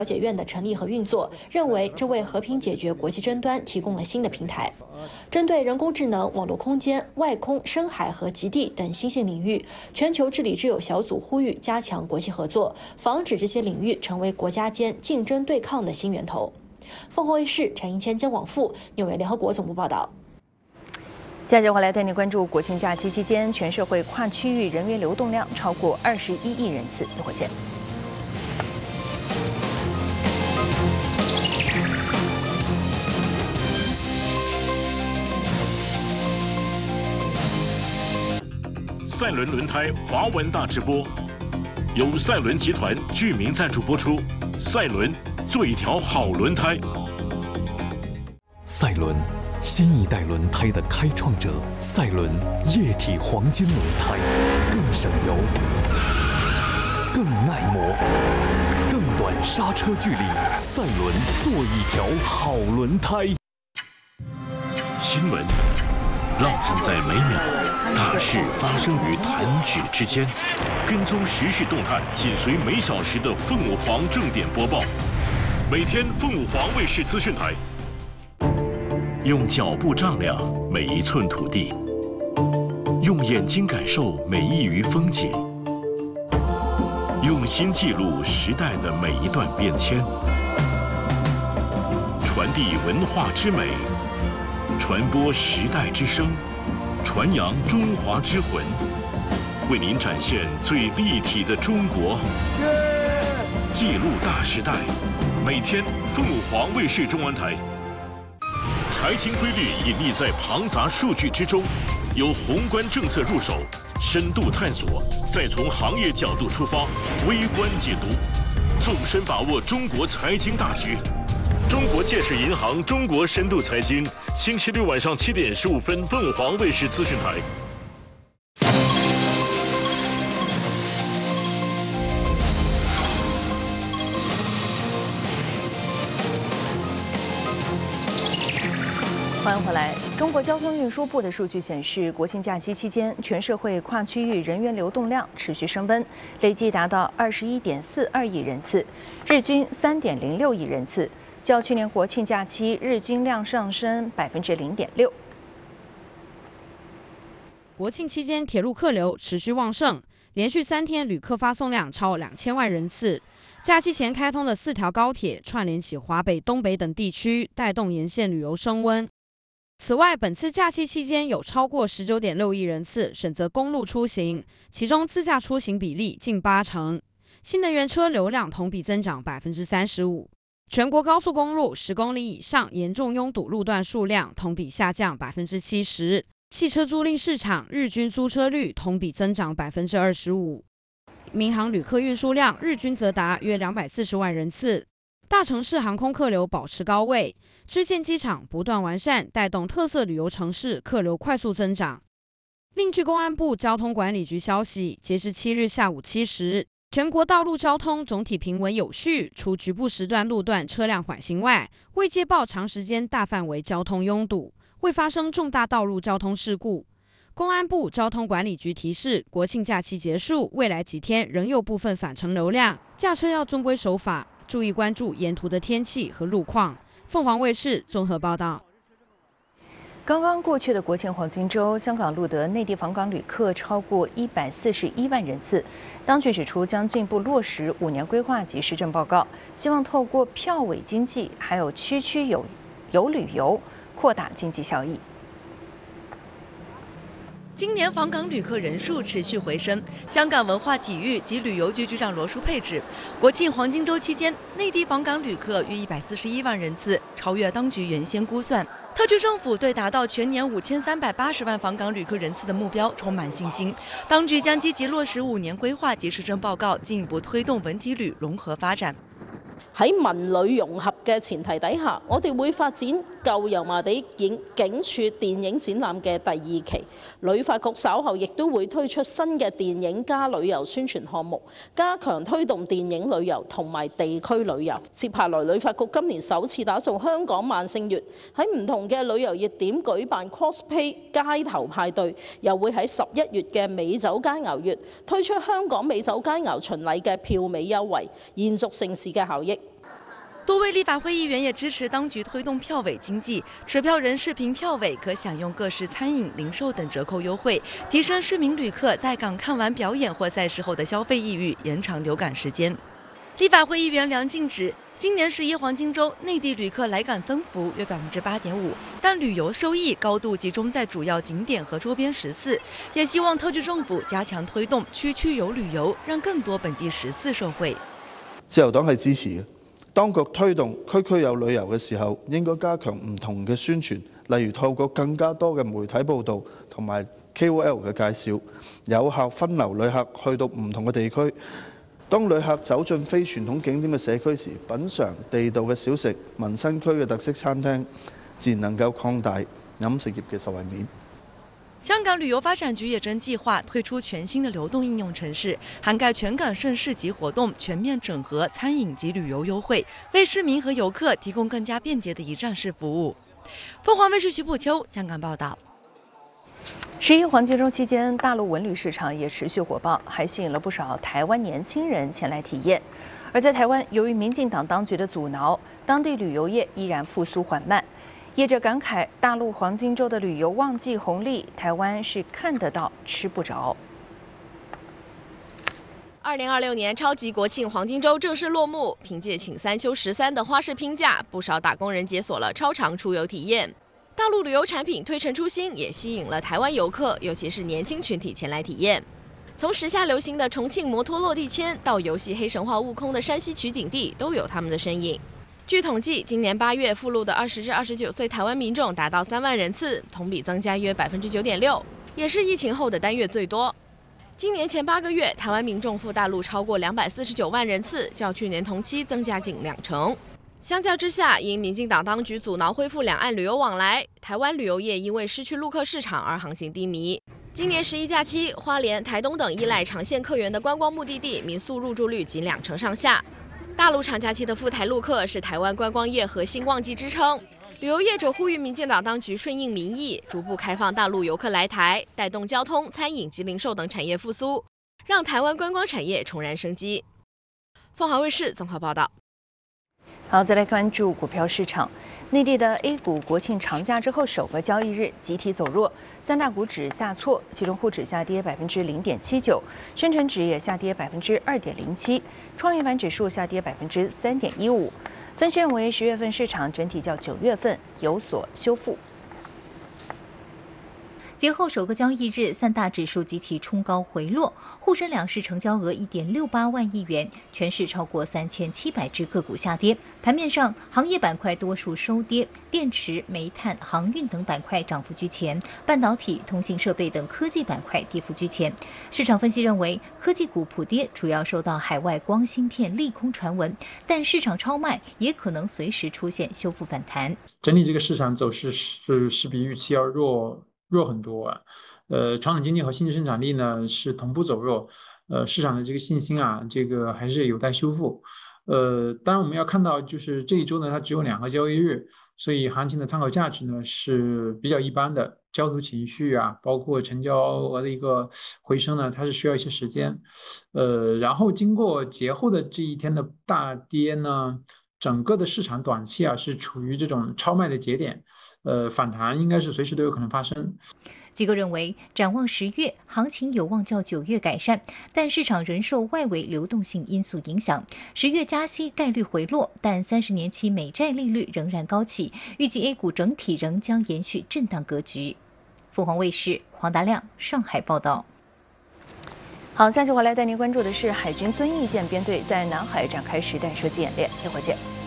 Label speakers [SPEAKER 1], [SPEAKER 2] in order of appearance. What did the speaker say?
[SPEAKER 1] 调解院的成立和运作，认为这为和平解决国际争端提供了新的平台。针对人工智能、网络空间、外空、深海和极地等新兴领域，全球治理之友小组呼吁加强国际合作，防止这些领域成为国家间竞争对抗的新源头。凤凰卫视陈英谦、姜广富，纽约联合国总部报道。
[SPEAKER 2] 接下来带您关注国庆假期期间，全社会跨区域人员流动量超过21亿人次。一会儿见。
[SPEAKER 3] 赛伦轮胎华文大直播，由赛伦集团居民赞助播出。赛伦做一条好轮胎。
[SPEAKER 4] 赛伦，新一代轮胎的开创者。赛伦液体黄金轮胎，更省油，更耐磨，更短刹车距离。赛伦做一条好轮胎。
[SPEAKER 3] 新闻浪漫在每秒，大事发生于弹指之间。跟踪时事动态，紧随每小时的凤舞凰正点播报。每天凤舞凰卫视资讯台，用脚步丈量每一寸土地，用眼睛感受每一隅风景，用心记录时代的每一段变迁，传递文化之美，传播时代之声，传扬中华之魂，为您展现最立体的中国，记录大时代。每天凤舞凰卫视中文台。财经规律隐匿在庞杂数据之中，由宏观政策入手，深度探索，再从行业角度出发，微观解读，纵深把握中国财经大局。中国建设银行中国深度财经，星期六晚上7点15分，凤舞凰卫视资讯台。
[SPEAKER 2] 欢迎回来。中国交通运输部的数据显示，国庆假期期间，全社会跨区域人员流动量持续升温，累计达到21.42亿人次，日均3.06亿人次，较去年国庆假期日均量上升0.6%。
[SPEAKER 5] 国庆期间，铁路客流持续旺盛，连续3天旅客发送量超2000万人次。假期前开通的4条高铁串联起华北、东北等地区，带动沿线旅游升温。此外，本次假期期间有超过19.6亿人次选择公路出行，其中自驾出行比例近80%，新能源车流量同比增长35%。全国高速公路10公里以上严重拥堵路段数量同比下降70%，汽车租赁市场日均租车率同比增长25%。民航旅客运输量日均则达约240万人次。大城市航空客流保持高位，支线机场不断完善，带动特色旅游城市客流快速增长。另据公安部交通管理局消息，截至7日下午7时，全国道路交通总体平稳有序，除局部时段路段车辆缓行外，未接报长时间大范围交通拥堵，未发生重大道路交通事故。公安部交通管理局提示，国庆假期结束，未来几天仍有部分返程流量，驾车要遵规守法，注意关注沿途的天气和路况。凤凰卫视综合报道。
[SPEAKER 2] 刚刚过去的国庆黄金周，香港录得内地访港旅客超过141万人次。当局指出，将进一步落实5年规划及施政报告，希望透过票委经济，还有区区有旅游，扩大经济效益。
[SPEAKER 6] 今年访港旅客人数持续回升。香港文化体育及旅游局局长罗淑佩指，国庆黄金周期间，内地访港旅客约141万人次，超越当局原先估算。特区政府对达到全年5380万访港旅客人次的目标充满信心。当局将积极落实5年規劃及施政報告，進一步推動文體旅融合發展。
[SPEAKER 7] 喺文旅融合嘅前提底下，我哋會發展舊油麻地警署電影展覽嘅第2期。旅發局稍後亦都會推出新嘅電影加旅遊宣傳項目，加強推動電影旅遊同埋地區旅遊。接下來，旅發局今年首次打造香港萬聖月，喺唔同嘅旅遊熱點舉辦 cosplay 街頭派對，又會喺11月嘅美酒佳肴月推出香港美酒佳肴巡禮嘅票尾優惠，延續盛事嘅效益。
[SPEAKER 6] 多位立法会议员也支持当局推动票委经济，持票人视凭票委可享用各式餐饮、零售等折扣优惠，提升市民旅客在港看完表演或赛事后的消费意欲，延长留港时间。立法会议员梁静指，今年11黄金周内地旅客来港增幅约8.5%，但旅游收益高度集中在主要景点和周边14，也希望特区政府加強推動區區遊旅遊，讓更多本地14受惠。
[SPEAKER 8] 自由黨係支持嘅。當局推動區區有旅遊嘅時候，應該加強唔同嘅宣傳，例如透過更加多嘅媒體報導同埋 KOL 嘅介紹，有效分流旅客去到唔同嘅地區。當旅客走進非傳統景點嘅社區時，品嚐地道嘅小食、民生區嘅特色餐廳，自然能夠擴大飲食業嘅受惠面。
[SPEAKER 6] 香港旅遊發展局也正計劃推出全新的流動應用程式，涵蓋全港盛事及活動，全面整合餐飲及旅遊優惠，為市民和遊客提供更加便捷的一站式服務。鳳凰衛視徐普秋香港報道。
[SPEAKER 2] 11黃金週期間，大陸文旅市場也持續火爆，還吸引了不少台灣年輕人前來體驗。而在台灣，由於民進黨當局的阻撓，當地旅遊業依然復甦緩慢。業者感慨，大陸黃金週的旅遊旺季紅利，台灣是看得到吃不着。
[SPEAKER 9] 2026年超級國慶黃金週正式落幕，憑借請3休13的花式拼假，不少打工人解鎖了超長出遊體驗。大陸旅遊產品推陳出新，也吸引了台灣遊客，尤其是年輕群體前來體驗。從時下流行的重慶摩托落地簽，到遊戲黑神話悟空的山西取景地，都有他們的身影。據統計，今年8月赴陸的20至29歲台灣民眾達到3萬人次，同比增加約9.6%，也是疫情後的單月最多。今年前8個月，台灣民眾赴大陸超過249萬人次，較去年同期增加近20%。相較之下，因民進黨當局阻撓恢復兩岸旅遊往來，台灣旅遊業因為失去陸客市場而航行低迷。今年11假期，花蓮、台東等依賴長線客源的觀光目的地民宿入住率僅2%上下。大陸長假期的赴台陸客是台灣觀光業核心旺季支撐。旅遊業者呼籲民進黨當局順應民意，逐步開放大陸遊客來台，帶動交通、餐飲及零售等產業復甦，讓台灣觀光產業重燃生機。鳳凰衛視綜合報道。
[SPEAKER 2] 好，再來關注股票市場。內地的 A 股國慶長假之後首個交易日集體走弱，三大股指下挫，其中滬指下跌0.79%，深成指也下跌2.07%，創業板指數下跌3.15%。分析認為，10月份市場整體較9月份有所修復。
[SPEAKER 10] 節後首個交易日，三大指數集體衝高回落，滬深兩市成交額1.68萬億元，全市超過3700隻個股下跌。盤面上，行業板塊多數收跌，電池、煤炭、航運等板塊漲幅居前，半導體、通信設備等科技板塊跌幅居前。市場分析認為，科技股普跌主要受到海外光芯片利空傳聞，但市場超賣也可能隨時出現修復反彈。
[SPEAKER 11] 整體這個市場走勢是比預期要弱很多啊，傳統經濟和經濟生產力呢是同步走弱，市場的這個信心啊，這個還是有待修復。當然我們要看到，就是這一周呢，它只有2個交易日，所以行情的參考價值呢是比較一般的。交投情緒啊，包括成交額的一個回升呢，它是需要一些時間。然後經過節後的這一天的大跌呢，整個的市場短期啊是處於這種超賣的節點。反彈應該是隨時都有可能發生。
[SPEAKER 10] 機構認為，展望10月，行情有望較9月改善，但市場仍受外圍流動性因素影響。10月加息概率回落，但30年期美債利率仍然高企，預計 A 股整體仍將延續震盪格局。鳳凰衛視黃達亮上海報道。
[SPEAKER 2] 好，下期回來帶您關注的是海軍遵義艦編隊在南海展開實彈射擊演練，一會兒見。